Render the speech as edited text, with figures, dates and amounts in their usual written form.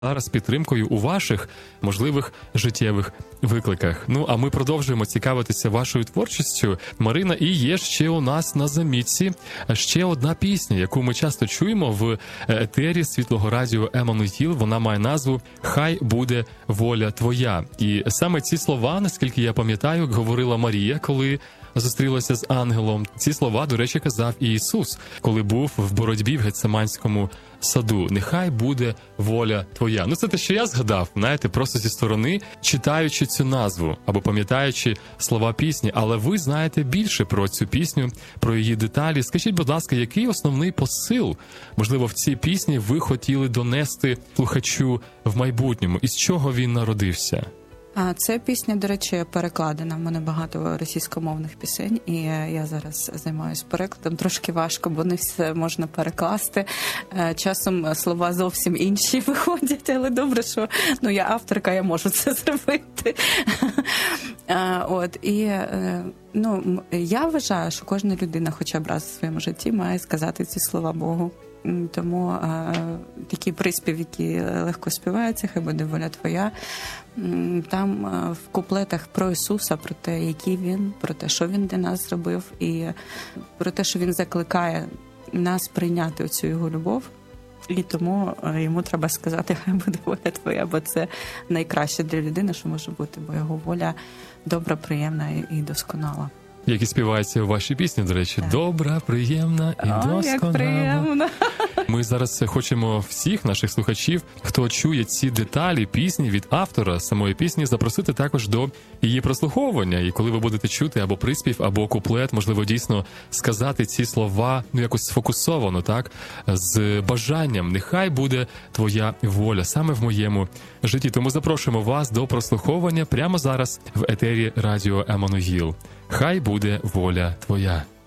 зараз підтримкою у ваших можливих життєвих викликах. Ну, а ми продовжуємо цікавитися вашою творчістю, Марина, і є ще у нас на замітці ще одна пісня, яку ми часто чуємо в етері Світлого радіо Еммануїл. Вона має назву «Хай буде воля твоя». І саме ці слова, наскільки я пам'ятаю, говорила Марія, коли зустрілася з ангелом. Ці слова, до речі, казав і Ісус, коли був в боротьбі в Гетсиманському саду. «Нехай буде воля твоя». Ну, це те, що я згадав, знаєте, просто зі сторони, читаючи цю назву, або пам'ятаючи слова пісні. Але ви знаєте більше про цю пісню, про її деталі. Скажіть, будь ласка, який основний посил, можливо, в цій пісні ви хотіли донести слухачу в майбутньому? Із чого він народився? Ця пісня, до речі, перекладена. В мене багато російськомовних пісень, і я зараз займаюся перекладом. Трошки важко, бо не все можна перекласти. Часом слова зовсім інші виходять, але добре, що я авторка, я можу це зробити. Я вважаю, що кожна людина хоча б раз у своєму житті має сказати ці слова Богу. Тому такий приспів, який легко співається, «Хай буде воля твоя», там в куплетах про Ісуса, про те, який Він, про те, що Він для нас зробив, і про те, що Він закликає нас прийняти оцю Його любов. І тому йому треба сказати «Хай буде воля твоя», бо це найкраще для людини, що може бути, бо Його воля добра, приємна і досконала. Як і співається у вашій пісні, до речі, добра, приємна і досконала. Як приємно. Ми зараз хочемо всіх наших слухачів, хто чує ці деталі пісні від автора самої пісні, запросити також до її прослуховування. І коли ви будете чути або приспів, або куплет, можливо, дійсно сказати ці слова, якось сфокусовано, так, з бажанням «Нехай буде твоя воля» саме в моєму житті. Тому запрошуємо вас до прослуховування прямо зараз в етері радіо Еммануїл. Хай буде воля твоя.